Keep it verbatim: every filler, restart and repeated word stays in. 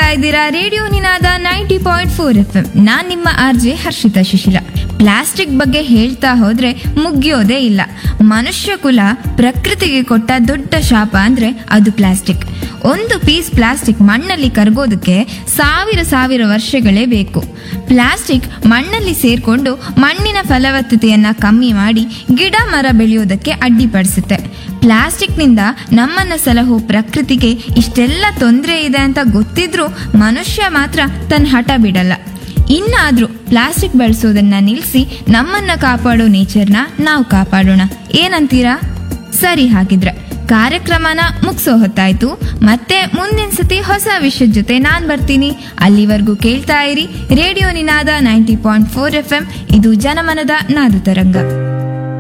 ಇದ್ದೀರಾ ರೇಡಿಯೋ ನಿನಾದ ninety point four F M. ನಾನ್ ನಿಮ್ಮ R J Harshita Shishila. Plastic ಬಗ್ಗೆ ಹೇಳ್ತಾ ಹೋದ್ರೆ ಮುಗಿಯೋದೇ ಇಲ್ಲ. ಮನುಷ್ಯ ಕುಲ ಪ್ರಕೃತಿಗೆ ಕೊಟ್ಟ ದೊಡ್ಡ ಶಾಪ ಅಂದ್ರೆ ಅದು ಪ್ಲಾಸ್ಟಿಕ್. ಒಂದು ಪೀಸ್ ಪ್ಲಾಸ್ಟಿಕ್ ಮಣ್ಣಲ್ಲಿ ಕರಗೋದಕ್ಕೆ ಸಾವಿರ ಸಾವಿರ ವರ್ಷಗಳೇ ಬೇಕು. ಪ್ಲಾಸ್ಟಿಕ್ ಮಣ್ಣಲ್ಲಿ ಸೇರ್ಕೊಂಡು ಮಣ್ಣಿನ ಫಲವತ್ತತೆಯನ್ನ ಕಮ್ಮಿ ಮಾಡಿ ಗಿಡ ಮರ ಬೆಳೆಯೋದಕ್ಕೆ ಅಡ್ಡಿಪಡಿಸುತ್ತೆ. ಪ್ಲಾಸ್ಟಿಕ್ನಿಂದ ನಮ್ಮನ್ನ ಸಲಹೋ ಪ್ರಕೃತಿಗೆ ಇಷ್ಟೆಲ್ಲ ತೊಂದರೆ ಇದೆ ಅಂತ ಗೊತ್ತಿದ್ರೂ ಮನುಷ್ಯ ಮಾತ್ರ ತನ್ನ ಹಠ ಬಿಡಲ್ಲ. ಇನ್ನಾದ್ರೂ ಪ್ಲಾಸ್ಟಿಕ್ ಬಳಸೋದನ್ನ ನಿಲ್ಲಿಸಿ ನಮ್ಮನ್ನ ಕಾಪಾಡೋ ನೇಚರ್ನ ನಾವು ಕಾಪಾಡೋಣ. ಏನಂತೀರಾ? ಸರಿ, ಹಾಗಿದ್ರೆ ಕಾರ್ಯಕ್ರಮನ ಮುಗಿಸೋ ಹೊತ್ತಾಯ್ತು. ಮತ್ತೆ ಮುಂದಿನ ಸತಿ ಹೊಸ ವಿಷಯದ ಜೊತೆ ನಾನ್ ಬರ್ತೀನಿ. ಅಲ್ಲಿವರೆಗೂ ಕೇಳ್ತಾ ಇರಿ ರೇಡಿಯೋ ನಿನಾದ ninety point four F M. ಇದು ಜನಮನದ ನಾದ ತರಂಗ.